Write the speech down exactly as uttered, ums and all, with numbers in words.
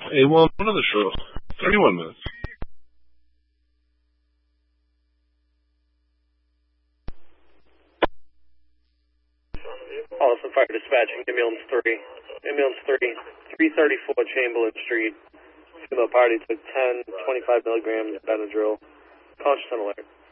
A one, one of the show. thirty-one minutes. Austin Fire Dispatching, ambulance three. Ambulance three, three thirty-four Chamberlain Street. Female party took ten, twenty-five milligrams of Benadryl. Conscious and alert.